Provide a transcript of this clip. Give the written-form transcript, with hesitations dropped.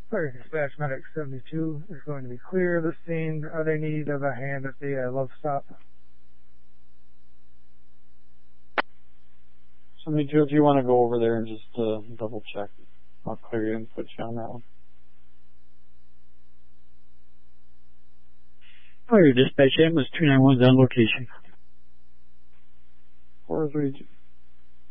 Fire Dispatch Medic 72 is going to be clear of the scene. Are they in need of a hand at the love stop? 72, if you want to go over there and just double check, I'll clear you and put you on that one. Fire Dispatch, Atlas 291 is on location. 432.